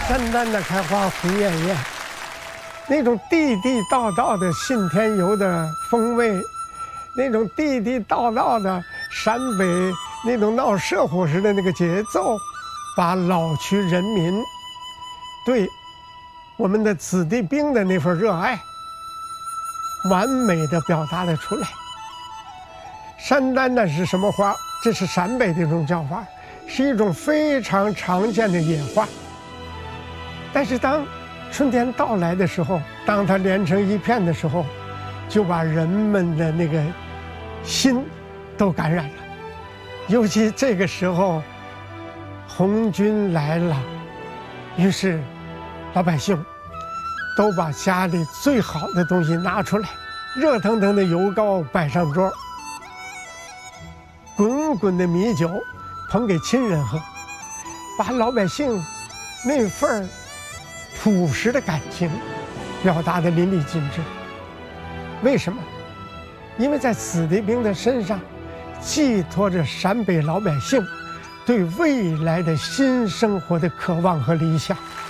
丹丹的开花红艳艳，那种地地道道的信天游的风味，那种地地道道的陕北那种闹社火似的那个节奏，把老区人民对我们的子弟兵的那份热爱，完美的表达了出来。山丹丹是什么花？这是陕北的一种叫法，是一种非常常见的野花。但是当春天到来的时候，当它连成一片的时候，就把人们的那个心都感染了。尤其这个时候，红军来了，于是老百姓都把家里最好的东西拿出来，热腾腾的油糕摆上桌，滚滚的米酒捧给亲人喝，把老百姓那份朴实的感情表达得淋漓尽致。为什么？因为在子弟兵的身上寄托着陕北老百姓对未来的新生活的渴望和理想。